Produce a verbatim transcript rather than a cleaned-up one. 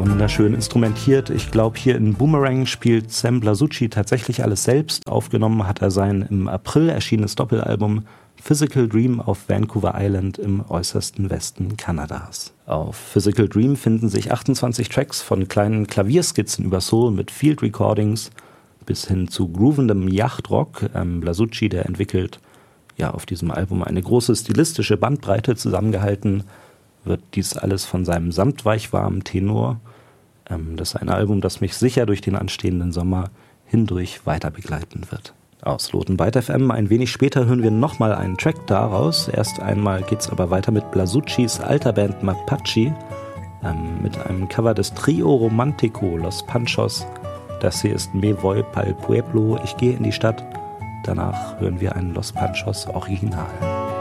wunderschön instrumentiert. Ich glaube, hier in Boomerang spielt Sam Blasucci tatsächlich alles selbst. Aufgenommen hat er sein im April erschienenes Doppelalbum Physical Dream auf Vancouver Island im äußersten Westen Kanadas. Auf Physical Dream finden sich achtundzwanzig Tracks von kleinen Klavierskizzen über Soul mit Field Recordings bis hin zu groovendem Yachtrock. Ähm, Blasucci, der entwickelt ja auf diesem Album eine große stilistische Bandbreite, zusammengehalten wird dies alles von seinem samtweichwarmen Tenor. Ähm, das ist ein Album, das mich sicher durch den anstehenden Sommer hindurch weiter begleiten wird. Aus Lotenbyte F M ein wenig später hören wir nochmal einen Track daraus. Erst einmal geht's aber weiter mit Blasuccis alter Band Mapache ähm, mit einem Cover des Trio Romantico Los Panchos. Das hier ist Me Voy Pa'l Pueblo, ich gehe in die Stadt. Danach hören wir ein Los Panchos Original.